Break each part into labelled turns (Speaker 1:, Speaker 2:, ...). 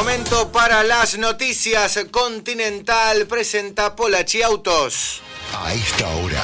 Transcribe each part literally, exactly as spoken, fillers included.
Speaker 1: Momento para las noticias. Continental presenta Polachi Autos.
Speaker 2: A esta hora.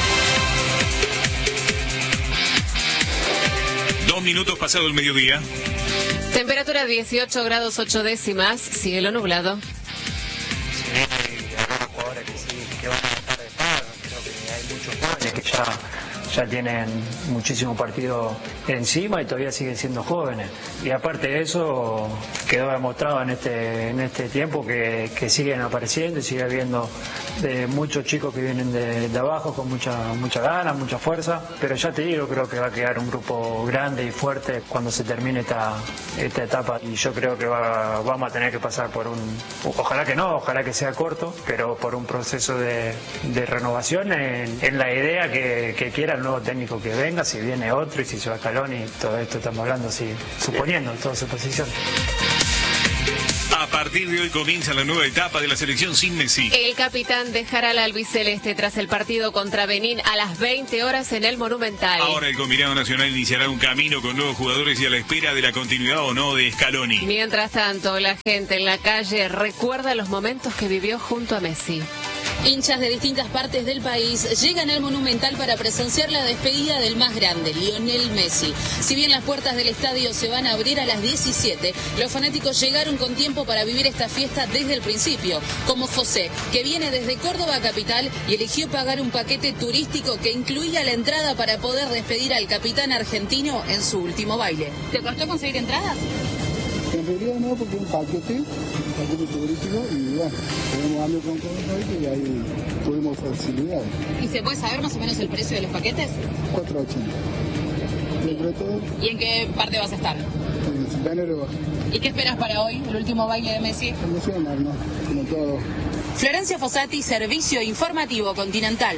Speaker 3: Dos minutos pasado el mediodía.
Speaker 4: Temperatura dieciocho grados ocho décimas, cielo nublado.
Speaker 5: Sí, hay jugadores que sí, que van a estar de paro. Creo que hay muchos jóvenes que ya, ya tienen muchísimo partido encima y todavía siguen siendo jóvenes. Y aparte de eso, quedó demostrado en este en este tiempo que, que siguen apareciendo y sigue habiendo de muchos chicos que vienen de, de abajo con mucha mucha ganas, mucha fuerza. Pero ya te digo, creo que va a quedar un grupo grande y fuerte cuando se termine esta, esta etapa. Y yo creo que va, vamos a tener que pasar por un, ojalá que no, ojalá que sea corto, pero por un proceso de, de renovación en, en la idea que, que quiera el nuevo técnico que venga, si viene otro y si se va Scaloni, todo esto estamos hablando así, suponiendo toda su posición.
Speaker 3: A partir de hoy comienza la nueva etapa de la selección sin Messi.
Speaker 4: El capitán dejará al albiceleste tras el partido contra Benín a las veinte horas en el Monumental.
Speaker 3: Ahora el combinado nacional iniciará un camino con nuevos jugadores y a la espera de la continuidad o no de Scaloni.
Speaker 4: Mientras tanto, la gente en la calle recuerda los momentos que vivió junto a Messi.
Speaker 6: Hinchas de distintas partes del país llegan al Monumental para presenciar la despedida del más grande, Lionel Messi. Si bien las puertas del estadio se van a abrir a las diecisiete, los fanáticos llegaron con tiempo para vivir esta fiesta desde el principio, como José, que viene desde Córdoba capital y eligió pagar un paquete turístico que incluía la entrada para poder despedir al capitán argentino en su último baile. ¿Te costó conseguir entradas?
Speaker 7: En realidad no, porque un paquete, un paquete turístico y bueno, tenemos amigos con COVID y ahí tuvimos facilidades.
Speaker 6: ¿Y se puede saber más o menos el precio de los paquetes?
Speaker 7: cuatro ochenta.
Speaker 6: ¿Y en qué parte vas a estar?
Speaker 7: En Venero Baja.
Speaker 6: ¿Y qué esperas para hoy, el último baile de Messi?
Speaker 7: Emocional, ¿no? Como todo.
Speaker 6: Florencia Fossati, Servicio Informativo Continental.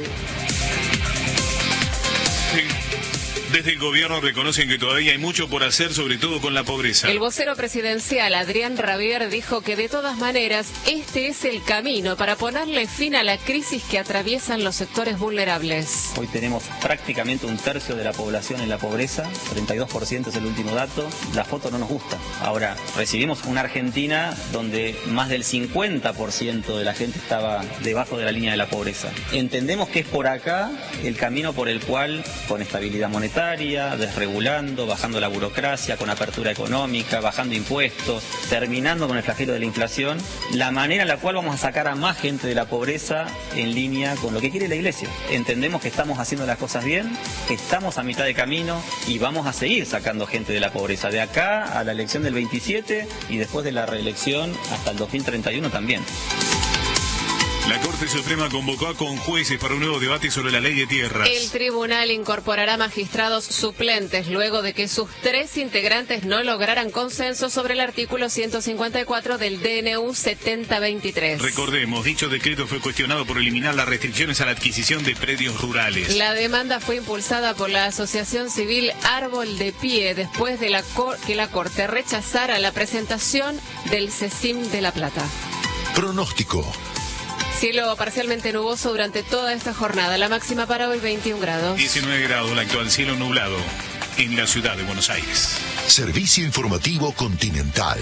Speaker 3: Sí. Desde el gobierno reconocen que todavía hay mucho por hacer, sobre todo con la pobreza.
Speaker 4: El vocero presidencial, Adrián Rabier, dijo que de todas maneras este es el camino para ponerle fin a la crisis que atraviesan los sectores vulnerables.
Speaker 8: Hoy tenemos prácticamente un tercio de la población en la pobreza, treinta y dos por ciento es el último dato. La foto no nos gusta. Ahora, recibimos una Argentina donde más del cincuenta por ciento de la gente estaba debajo de la línea de la pobreza. Entendemos que es por acá el camino por el cual, con estabilidad monetaria, desregulando, bajando la burocracia, con apertura económica, bajando impuestos, terminando con el flagelo de la inflación, la manera en la cual vamos a sacar a más gente de la pobreza en línea con lo que quiere la Iglesia. Entendemos que estamos haciendo las cosas bien, que estamos a mitad de camino y vamos a seguir sacando gente de la pobreza, de acá a la elección del veintisiete y después de la reelección hasta el dos mil treinta y uno también.
Speaker 3: La Corte Suprema convocó a conjueces para un nuevo debate sobre la ley de tierras.
Speaker 4: El tribunal incorporará magistrados suplentes luego de que sus tres integrantes no lograran consenso sobre el artículo ciento cincuenta y cuatro del D N U setenta veintitrés.
Speaker 3: Recordemos, dicho decreto fue cuestionado por eliminar las restricciones a la adquisición de predios rurales.
Speaker 4: La demanda fue impulsada por la Asociación Civil Árbol de Pie después de la cor- que la Corte rechazara la presentación del CECIM de La Plata.
Speaker 2: Pronóstico.
Speaker 4: Cielo parcialmente nuboso durante toda esta jornada. La máxima para hoy veintiún grados.
Speaker 3: diecinueve grados, la actual cielo nublado en la ciudad de Buenos Aires.
Speaker 2: Servicio Informativo Continental.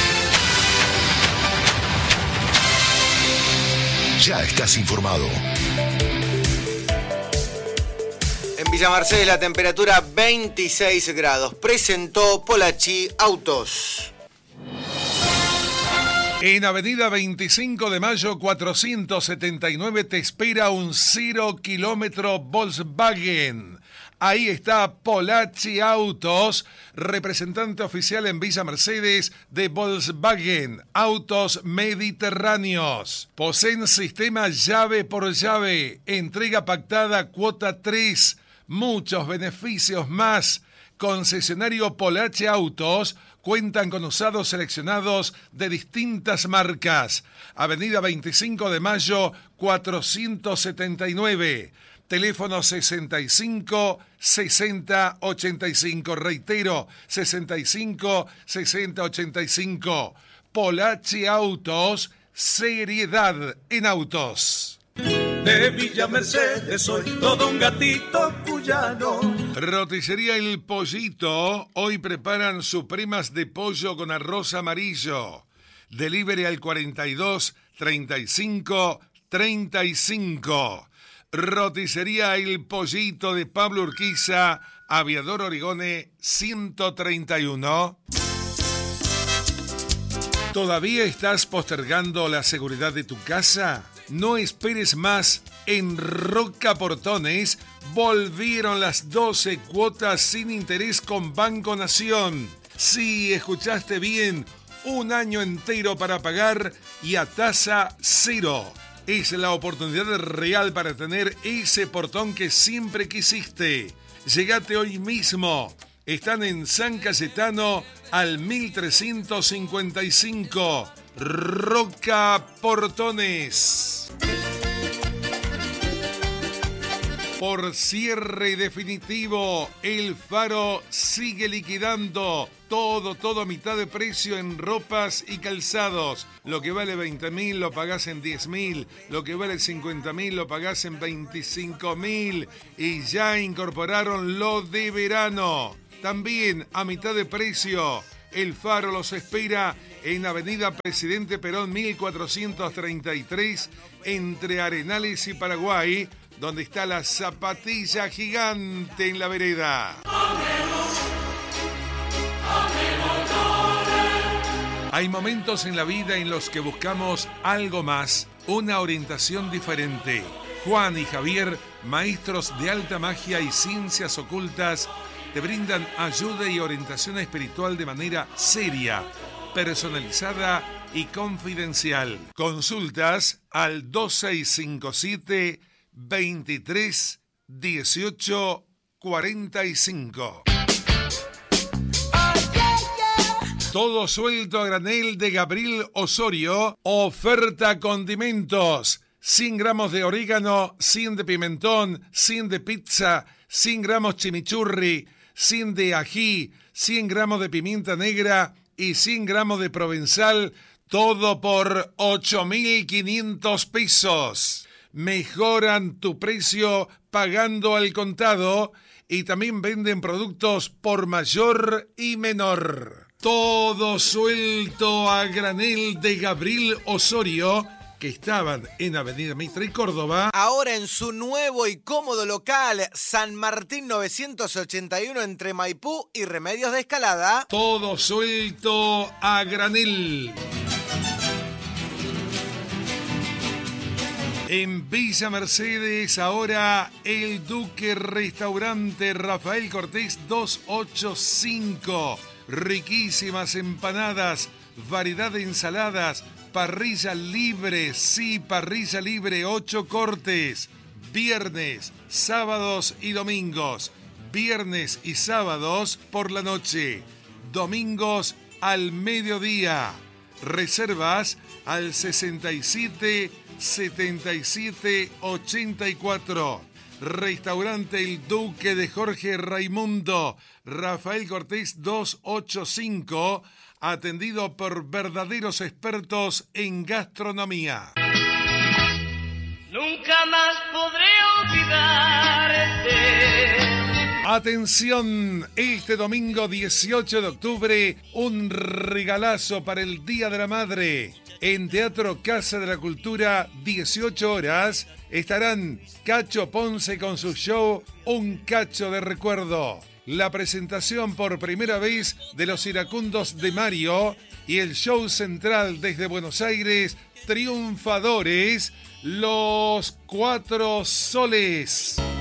Speaker 2: Ya estás informado.
Speaker 1: En Villa Mercedes la temperatura veintiséis grados. Presentó Polachi Autos.
Speaker 9: En Avenida veinticinco de Mayo cuatrocientos setenta y nueve te espera un cero kilómetro Volkswagen. Ahí está Polachi Autos, representante oficial en Villa Mercedes de Volkswagen, autos mediterráneos. Poseen sistema llave por llave, entrega pactada cuota tres, muchos beneficios más. Concesionario Polachi Autos, cuentan con usados seleccionados de distintas marcas. Avenida veinticinco de Mayo, cuatrocientos setenta y nueve. Teléfono sesenta y cinco sesenta ochenta y cinco. Reitero, sesenta y cinco sesenta ochenta y cinco. Polachi Autos, seriedad en autos.
Speaker 10: De Villa Mercedes soy todo un gatito cuyano.
Speaker 9: Roticería El Pollito, hoy preparan supremas de pollo con arroz amarillo. Delivery al cuarenta y dos, treinta y cinco, treinta y cinco. Roticería El Pollito de Pablo Urquiza, Aviador Origone ciento treinta y uno. ¿Todavía estás postergando la seguridad de tu casa? No esperes más. En Roca Portones volvieron las doce cuotas sin interés con Banco Nación. Sí, escuchaste bien. Un año entero para pagar y a tasa cero. Es la oportunidad real para tener ese portón que siempre quisiste. Llegate hoy mismo. Están en San Cayetano al mil trescientos cincuenta y cinco. Roca Portones. Por cierre definitivo, El Faro sigue liquidando todo, todo a mitad de precio en ropas y calzados. Lo que vale veinte mil lo pagás en diez mil, lo que vale cincuenta mil lo pagás en veinticinco mil y ya incorporaron lo de verano. También a mitad de precio, El Faro los espera en Avenida Presidente Perón mil cuatrocientos treinta y tres entre Arenales y Paraguay, donde está la zapatilla gigante en la vereda. Hay momentos en la vida en los que buscamos algo más, una orientación diferente. Juan y Javier, maestros de alta magia y ciencias ocultas, te brindan ayuda y orientación espiritual de manera seria, personalizada y confidencial. Consultas al dos seis cinco siete, veintitrés, dieciocho, cuarenta y cinco. Todo suelto a granel de Gabriel Osorio. Oferta condimentos. cien gramos de orégano, cien de pimentón, cien de pizza, cien gramos chimichurri, cien de ají, cien gramos de pimienta negra y cien gramos de provenzal. Todo por ocho mil quinientos pesos. Mejoran tu precio pagando al contado y también venden productos por mayor y menor. Todo suelto a granel de Gabriel Osorio, que estaban en Avenida Mitre y Córdoba.
Speaker 1: Ahora en su nuevo y cómodo local, San Martín novecientos ochenta y uno entre Maipú y Remedios de Escalada.
Speaker 9: Todo suelto a granel. En Villa Mercedes, ahora El Duque Restaurante Rafael Cortés doscientos ochenta y cinco. Riquísimas empanadas, variedad de ensaladas, parrilla libre, sí, parrilla libre, ocho cortes. Viernes, sábados y domingos. Viernes y sábados por la noche. Domingos al mediodía. Reservas al sesenta y siete, setenta y siete, ochenta y cuatro. Restaurante El Duque de Jorge Raimundo, Rafael Cortés doscientos ochenta y cinco, atendido por verdaderos expertos en gastronomía.
Speaker 10: Nunca más podré olvidarte.
Speaker 9: Atención, este domingo dieciocho de octubre, un regalazo para el Día de la Madre. En Teatro Casa de la Cultura, dieciocho horas, estarán Cacho Ponce con su show Un Cacho de Recuerdo. La presentación por primera vez de Los Iracundos de Mario y el show central desde Buenos Aires, Triunfadores, Los Cuatro Soles.